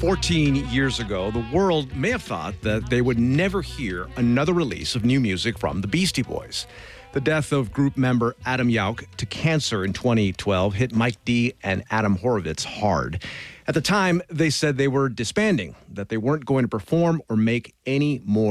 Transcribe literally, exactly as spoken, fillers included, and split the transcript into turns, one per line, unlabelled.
fourteen years ago, the world may have thought that they would never hear another release of new music from the Beastie Boys. The death of group member Adam Yauch to cancer in twenty twelve hit Mike D and Adam Horovitz hard. At the time, they said they were disbanding, that they weren't going to perform or make any more